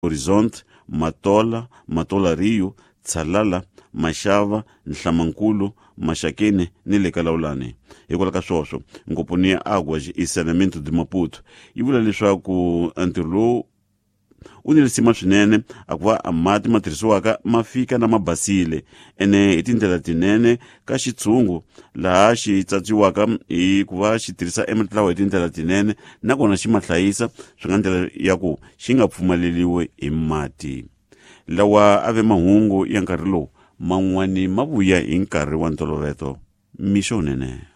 Horizonte, Matola Rio, Tsalala, Mashava, Nhlamankulu, Mashakene ni le Kalawulani. Hikwalaho ka swoswo ngopfuni ya Águas e Saneamento de Maputo yi vula leswaku ntirho lowu u ni risima swinene a ku va mati ma tirhisiwaka ma fika na mabasile ene hi tindlela tinene ka xitshungu laha xi tsatsiwaka hi ku va xi tirhisa mati lawa hi tindlela tinene nakona xi ma hlayisa swi nga ndlela ya ku xi nga pfumaleliwi hi mati. Lawa a ve mahungu ya nkarhi lowu man'wani ma vuya hi nkarhi wa ntolovelo. Mixo nene.